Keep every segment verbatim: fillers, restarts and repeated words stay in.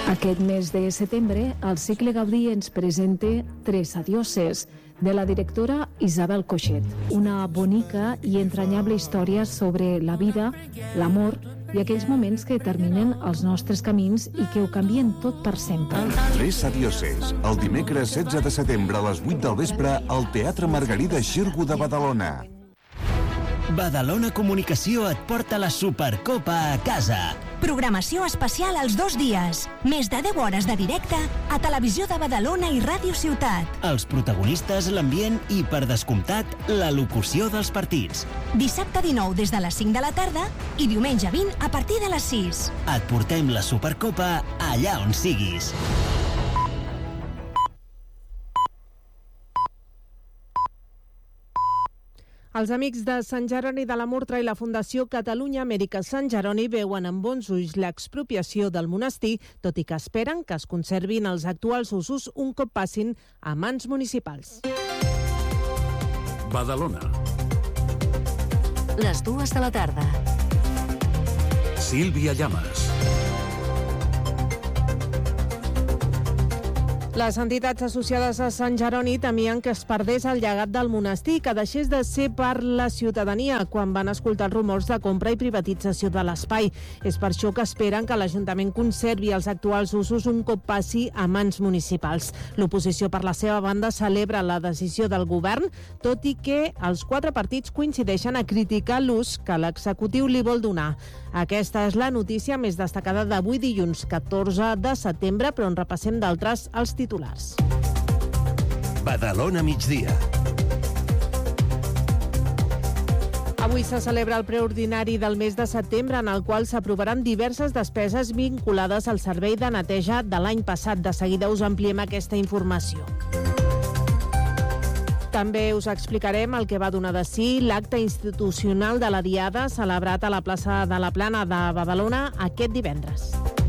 Aquest mes de setembre, el cicle Gaudí ens presenta Tres adioses, de la directora Isabel Coixet. Una bonica i entranyable història sobre la vida, l'amor i aquells moments que determinen els nostres camins i que ho canvien tot per sempre. Tres adioses, el dimecres setze de setembre a les vuit del vespre al Teatre Margarida Xirgu de Badalona. Badalona Comunicació et porta la Supercopa a casa. Programació especial els dos dies. Més de deu hores de directe a Televisió de Badalona i Ràdio Ciutat. Els protagonistes, l'ambient i, per descomptat, la locució dels partits. Dissabte dinou des de les cinc de la tarda i diumenge vint a partir de les sis. Et portem la Supercopa allà on siguis. Els amics de Sant Jeroni de la Murtra i la Fundació Catalunya Amèrica Sant Jeroni veuen amb bons ulls l'expropiació del monestir, tot i que esperen que es conservin els actuals usos un cop passin a mans municipals. Badalona. Les dues de la tarda. Sílvia Llamas. Les entitats associades a Sant Jeroni temien que es perdés el llegat del monestir, que deixés de ser per la ciutadania quan van escoltar els rumors de compra i privatització de l'espai. És per això que esperen que l'Ajuntament conservi els actuals usos un cop passi a mans municipals. L'oposició, per la seva banda, celebra la decisió del govern, tot i que els quatre partits coincideixen a criticar l'ús que l'executiu li vol donar. Aquesta és la notícia més destacada d'avui dilluns catorze de setembre, però en repassem d'altres els titulars. Badalona migdia. Avui se celebra el preordinari del mes de setembre, en el qual s'aprovaran diverses despeses vinculades al servei de neteja de l'any passat. De seguida us ampliem aquesta informació. També us explicarem el que va donar de si l'acte institucional de la Diada celebrat a la plaça de la Plana de Badalona aquest divendres.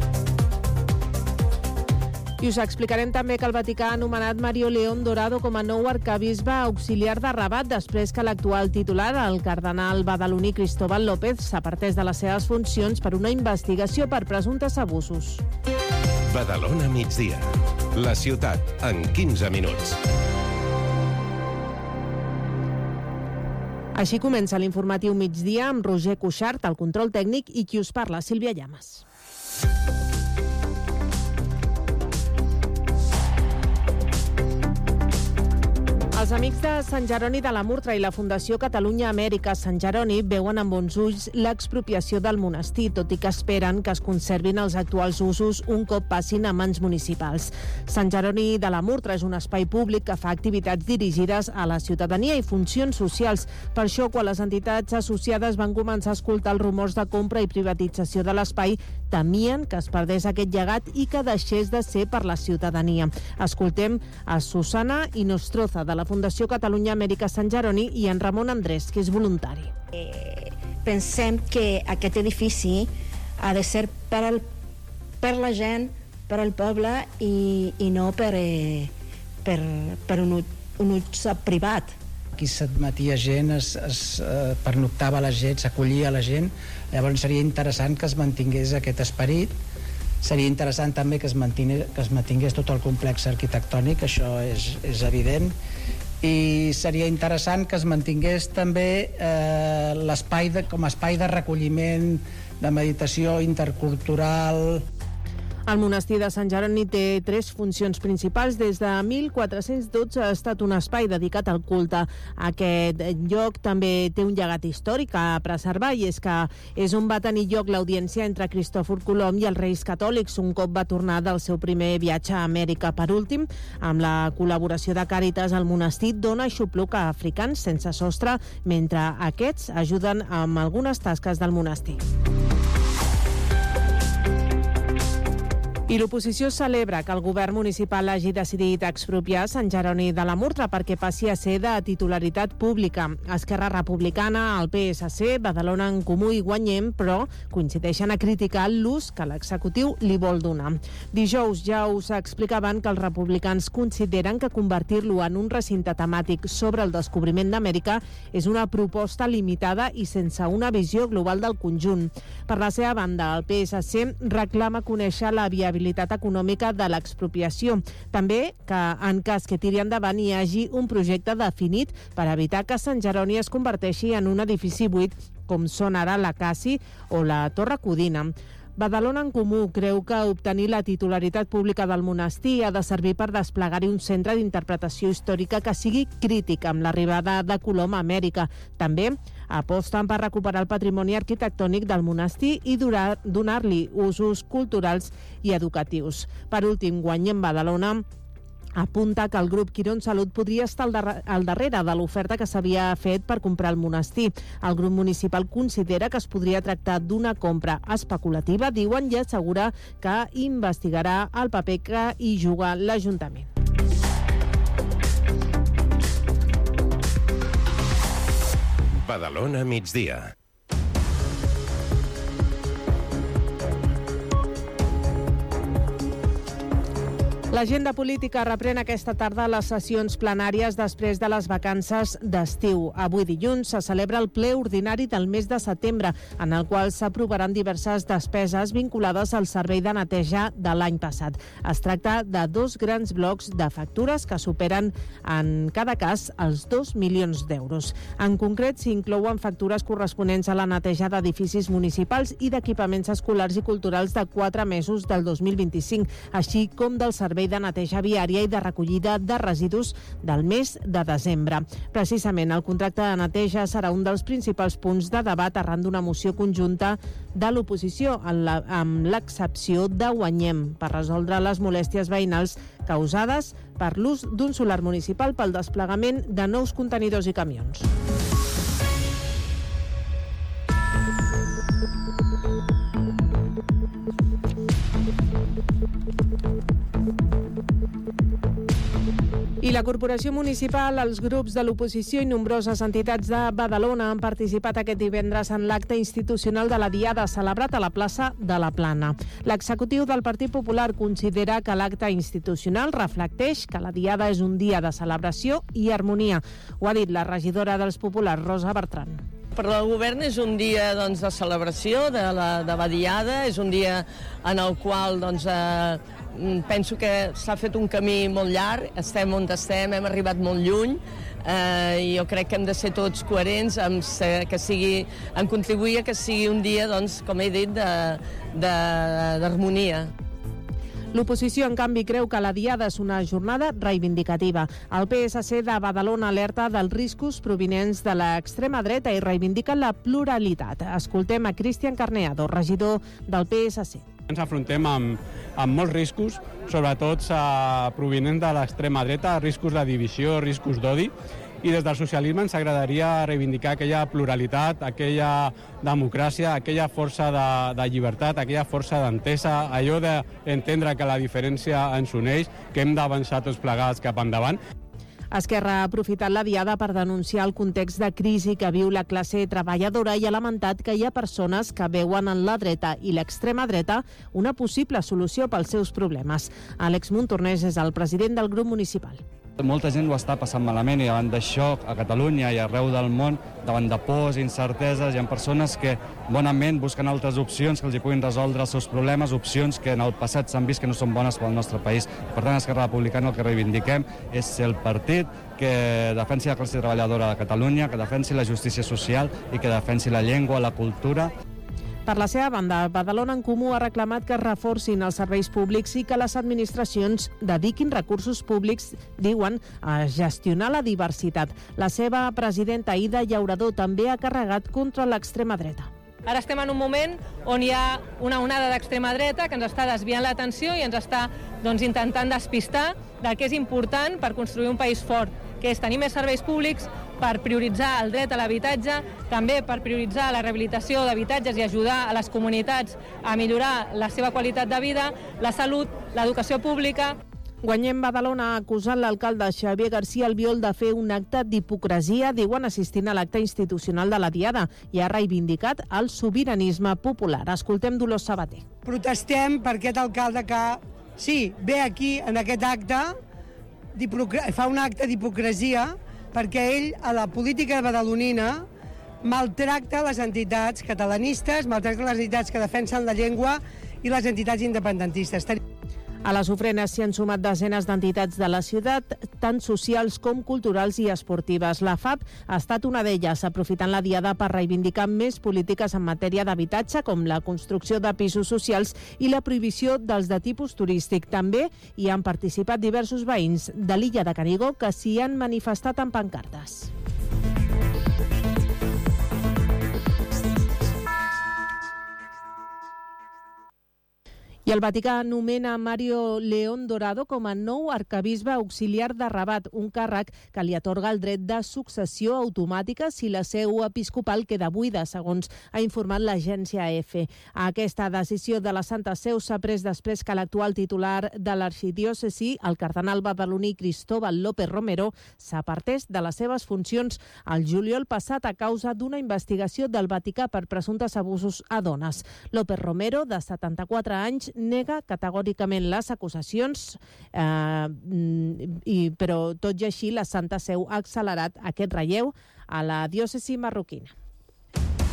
I us explicarem també que el Vaticà ha anomenat Mario León Dorado com a nou arcabisbe auxiliar de Rabat després que l'actual titular, el cardenal badaloní Cristóbal López, s'apartés de les seves funcions per una investigació per presumptes abusos. Badalona migdia. La ciutat en quinze minuts. Així comença l'informatiu migdia amb Roger Cuixart, el control tècnic, i qui us parla, Sílvia Llamas. Els amics de Sant Jeroni de la Murtra i la Fundació Catalunya Amèrica Sant Jeroni veuen amb bons ulls l'expropiació del monestir, tot i que esperen que es conservin els actuals usos un cop passin a mans municipals. Sant Jeroni de la Murtra és un espai públic que fa activitats dirigides a la ciutadania i funcions socials. Per això, quan les entitats associades van començar a escoltar els rumors de compra i privatització de l'espai, temien que es perdés aquest llegat i que deixés de ser per la ciutadania. Escoltem a Susana Inostroza, de la Fundació Catalunya Amèrica Sant Jeroni, i en Ramon Andrés, que és voluntari. Eh, pensem que aquest edifici ha de ser per, el, per la gent, per al poble i, i no per, eh, per, per un, un ús privat. Aquí s'admetia gent, es, es eh, pernoctava la gent, s'acollia la gent. Llavors seria interessant que es mantingués aquest esperit. Seria interessant també que es mantingués, que es mantingués tot el complex arquitectònic, això és, és evident, i seria interessant que es mantingués també eh, l'espai de, com a espai de recolliment, de meditació intercultural. El monestir de Sant Jeroni té tres funcions principals. Des de mil quatre-cents dotze ha estat un espai dedicat al culte. Aquest lloc també té un llegat històric a preservar, i és que és on va tenir lloc l'audiència entre Cristòfor Colom i els Reis Catòlics un cop va tornar del seu primer viatge a Amèrica. Per últim, amb la col·laboració de Càritas, el monestir dona aixopluc a africans sense sostre, mentre aquests ajuden amb algunes tasques del monestir. I l'oposició celebra que el govern municipal hagi decidit expropiar Sant Jeroni de la Murtra perquè passi a ser de titularitat pública. Esquerra Republicana, el P S C, Badalona en Comú i Guanyem, però coincideixen a criticar l'ús que l'executiu li vol donar. Dijous ja us explicaven que els republicans consideren que convertir-lo en un recinte temàtic sobre el descobriment d'Amèrica és una proposta limitada i sense una visió global del conjunt. Per la seva banda, el P S C reclama conèixer la viabilitat viabilitat econòmica de l'expropiació. També que, en cas que tiri endavant, hi hagi un projecte definit per evitar que Sant Jeroni es converteixi en un edifici buit com són ara la Cassi o la Torre Codina. Badalona en Comú creu que obtenir la titularitat pública del monestir ha de servir per desplegar-hi un centre d'interpretació històrica que sigui crític amb l'arribada de Colom a Amèrica. També aposten per recuperar el patrimoni arquitectònic del monestir i donar-li usos culturals i educatius. Per últim, Guanyem Badalona apunta que el grup Quirón Salut podria estar al darrere de l'oferta que s'havia fet per comprar el monestir. El grup municipal considera que es podria tractar d'una compra especulativa, diuen, i assegura que investigarà el paper que hi juga l'Ajuntament. Badalona migdia. L'agenda política reprèn aquesta tarda les sessions plenàries després de les vacances d'estiu. Avui dilluns se celebra el ple ordinari del mes de setembre, en el qual s'aprovaran diverses despeses vinculades al servei de neteja de l'any passat. Es tracta de dos grans blocs de factures que superen en cada cas els dos milions d'euros. En concret, s'hi inclouen factures corresponents a la neteja d'edificis municipals i d'equipaments escolars i culturals de quatre mesos del dos mil vint-i-cinc, així com del servei de neteja viària i de recollida de residus del mes de desembre. Precisament, el contracte de neteja serà un dels principals punts de debat arran d'una moció conjunta de l'oposició, amb l'excepció de Guanyem, per resoldre les molèsties veïnals causades per l'ús d'un solar municipal pel desplegament de nous contenidors i camions. I la Corporació Municipal, els grups de l'oposició i nombroses entitats de Badalona han participat aquest divendres en l'acte institucional de la Diada celebrat a la plaça de la Plana. L'executiu del Partit Popular considera que l'acte institucional reflecteix que la Diada és un dia de celebració i harmonia. Ho ha dit la regidora dels Populars, Rosa Bertran. Per al govern és un dia doncs, de celebració de la, de la Diada, és un dia en el qual doncs, eh, penso que s'ha fet un camí molt llarg, estem on estem, hem arribat molt lluny, eh, i jo crec que hem de ser tots coherents en, que sigui, en contribuir a que sigui un dia, doncs, com he dit, d'harmonia. L'oposició, en canvi, creu que la Diada és una jornada reivindicativa. El P S C de Badalona alerta dels riscos provinents de l'extrema dreta i reivindica la pluralitat. Escoltem a Cristian Carneado, regidor del P S C. Ens afrontem amb, amb molts riscos, sobretot eh, provinents de l'extrema dreta, riscos de divisió, riscos d'odi, i des del socialisme ens agradaria reivindicar aquella pluralitat, aquella democràcia, aquella força de, de llibertat, aquella força d'entesa, allò d'entendre que la diferència ens uneix, que hem d'avançar tots plegats cap endavant. Esquerra ha aprofitat la Diada per denunciar el context de crisi que viu la classe treballadora i ha lamentat que hi ha persones que veuen en la dreta i l'extrema dreta una possible solució pels seus problemes. Àlex Montornès és el president del grup municipal. Molta gent ho està passant malament i davant d'això a Catalunya i arreu del món, davant de pors i incerteses, hi ha persones que bonament busquen altres opcions que els hi puguin resoldre els seus problemes, opcions que en el passat s'han vist que no són bones pel nostre país. Per tant, Esquerra Republicana el que reivindiquem és ser el partit que defensi la classe treballadora de Catalunya, que defensi la justícia social i que defensi la llengua, la cultura. Per la seva banda, Badalona en Comú ha reclamat que es reforcin els serveis públics i que les administracions dediquin recursos públics, diuen, a gestionar la diversitat. La seva presidenta, Ida Llaurador, també ha carregat contra l'extrema dreta. Ara estem en un moment on hi ha una onada d'extrema dreta que ens està desviant l'atenció i ens està doncs, intentant despistar del que és important per construir un país fort, que és tenir més serveis públics, per prioritzar el dret a l'habitatge, també per prioritzar la rehabilitació d'habitatges i ajudar a les comunitats a millorar la seva qualitat de vida, la salut, l'educació pública. Guanyem Badalona ha acusat l'alcalde Xavier García Albiol de fer un acte d'hipocresia, diuen, assistint a l'acte institucional de la Diada, i ha reivindicat el sobiranisme popular. Escoltem Dolors Sabater. Protestem per aquest alcalde que, sí, ve aquí en aquest acte, fa un acte d'hipocresia, perquè ell, a la política badalonina, maltracta les entitats catalanistes, maltracta les entitats que defensen la llengua i les entitats independentistes. A les ofrenes s'hi han sumat desenes d'entitats de la ciutat, tant socials com culturals i esportives. La F A P ha estat una d'elles, aprofitant la diada per reivindicar més polítiques en matèria d'habitatge, com la construcció de pisos socials i la prohibició dels de tipus turístic. També hi han participat diversos veïns de l'illa de Canigó que s'hi han manifestat amb pancartes. I el Vaticà nomena Mario León Dorado com a nou arquebisbe auxiliar de Rabat, un càrrec que li atorga el dret de successió automàtica si la seu episcopal queda buida, segons ha informat l'agència A F. Aquesta decisió de la Santa Seu s'ha pres després que l'actual titular de l'arxidiòcesi, el cardenal badaloní Cristóbal López Romero, s'apartés de les seves funcions el juliol passat a causa d'una investigació del Vaticà per presumptes abusos a dones. López Romero, de setanta-quatre anys, nega categòricament les acusacions, eh, i, però tot i així la Santa Seu ha accelerat aquest relleu a la diòcesi marroquina.